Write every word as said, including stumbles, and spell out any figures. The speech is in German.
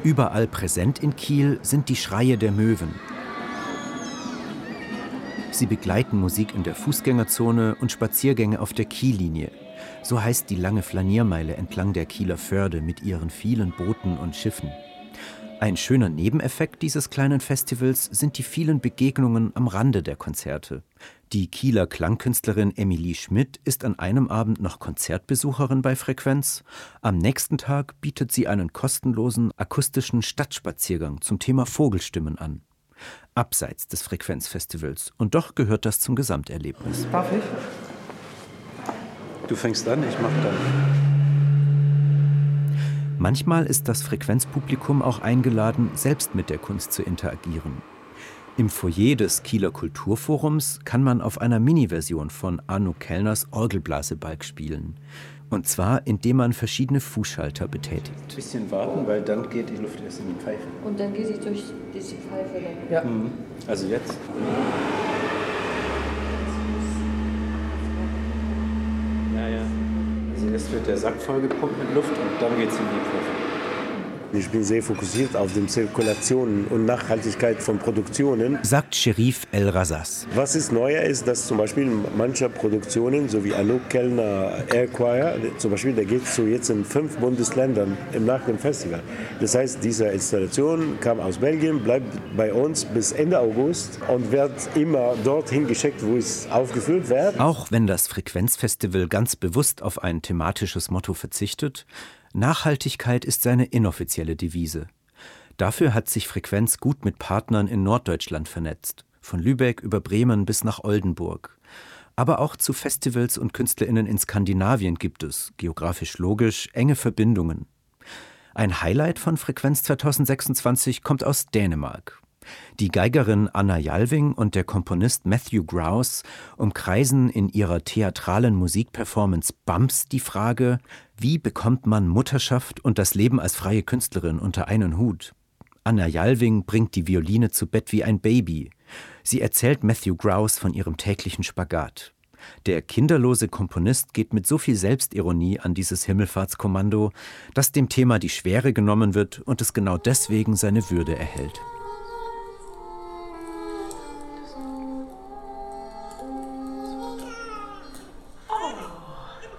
Überall präsent in Kiel sind die Schreie der Möwen. Sie begleiten Musik in der Fußgängerzone und Spaziergänge auf der Kiellinie. So heißt die lange Flaniermeile entlang der Kieler Förde mit ihren vielen Booten und Schiffen. Ein schöner Nebeneffekt dieses kleinen Festivals sind die vielen Begegnungen am Rande der Konzerte. Die Kieler Klangkünstlerin Emilie Schmidt ist an einem Abend noch Konzertbesucherin bei Frequenz. Am nächsten Tag bietet sie einen kostenlosen akustischen Stadtspaziergang zum Thema Vogelstimmen an. Abseits des Frequenzfestivals. Und doch gehört das zum Gesamterlebnis. Darf ich? Du fängst an, ich mach dann. Manchmal ist das Frequenzpublikum auch eingeladen, selbst mit der Kunst zu interagieren. Im Foyer des Kieler Kulturforums kann man auf einer Mini-Version von Arno Kellners Orgelblasebalg spielen. Und zwar, indem man verschiedene Fußschalter betätigt. Ein bisschen warten, weil dann geht die Luft erst in die Pfeife. Und dann geht sie durch diese Pfeife dann? Ja. Mhm. Also jetzt. Ja, ja. Also erst wird der Sack vollgepumpt mit Luft und dann geht's in die Pfeife. Ich bin sehr fokussiert auf die Zirkulation und Nachhaltigkeit von Produktionen, sagt Sherif El-Razas. Was ist neuer ist, dass zum Beispiel manche Produktionen, so wie Anouk Kellner Air Choir, zum Beispiel, der geht so jetzt in fünf Bundesländern nach dem Festival. Das heißt, diese Installation kam aus Belgien, bleibt bei uns bis Ende August und wird immer dorthin geschickt, wo es aufgeführt wird. Auch wenn das Frequenzfestival ganz bewusst auf ein thematisches Motto verzichtet, Nachhaltigkeit ist seine inoffizielle Devise. Dafür hat sich Frequenz gut mit Partnern in Norddeutschland vernetzt, von Lübeck über Bremen bis nach Oldenburg. Aber auch zu Festivals und KünstlerInnen in Skandinavien gibt es, geografisch logisch, enge Verbindungen. Ein Highlight von Frequenz zwanzig sechsundzwanzig kommt aus Dänemark. Die Geigerin Anna Jalving und der Komponist Matthew Grouse umkreisen in ihrer theatralen Musikperformance Bumps die Frage, wie bekommt man Mutterschaft und das Leben als freie Künstlerin unter einen Hut? Anna Jalving bringt die Violine zu Bett wie ein Baby. Sie erzählt Matthew Grouse von ihrem täglichen Spagat. Der kinderlose Komponist geht mit so viel Selbstironie an dieses Himmelfahrtskommando, dass dem Thema die Schwere genommen wird und es genau deswegen seine Würde erhält.